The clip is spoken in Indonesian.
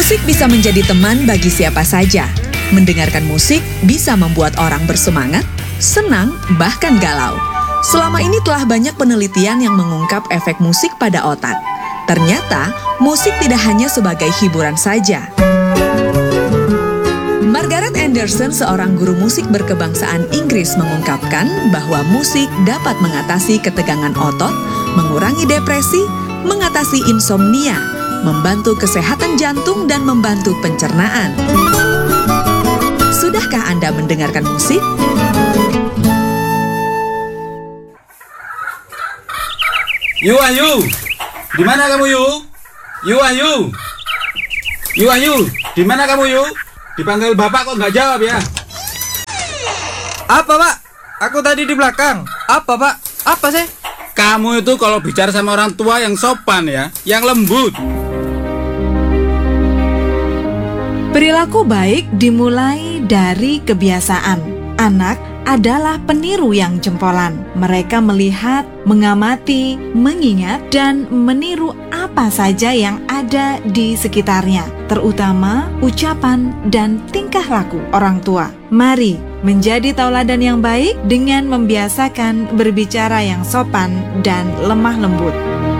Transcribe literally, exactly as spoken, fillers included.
Musik bisa menjadi teman bagi siapa saja. Mendengarkan musik bisa membuat orang bersemangat, senang, bahkan galau. Selama ini telah banyak penelitian yang mengungkap efek musik pada otak. Ternyata, musik tidak hanya sebagai hiburan saja. Margaret Anderson, seorang guru musik berkebangsaan Inggris, mengungkapkan bahwa musik dapat mengatasi ketegangan otot, mengurangi depresi, mengatasi insomnia, membantu kesehatan jantung, dan membantu pencernaan. Sudahkah Anda mendengarkan musik? Yu Ayu, di mana kamu Yu? Yu Ayu, Yu Ayu, di mana kamu Yu? Dipanggil bapak kok nggak jawab ya? Apa pak? Aku tadi di belakang. Apa pak? Apa sih? Kamu itu kalau bicara sama orang tua yang sopan ya, yang lembut. Perilaku baik dimulai dari kebiasaan. Anak adalah peniru yang jempolan. Mereka melihat, mengamati, mengingat, dan meniru apa saja yang ada di sekitarnya, terutama ucapan dan tingkah laku orang tua. Mari menjadi tauladan yang baik dengan membiasakan berbicara yang sopan dan lemah lembut.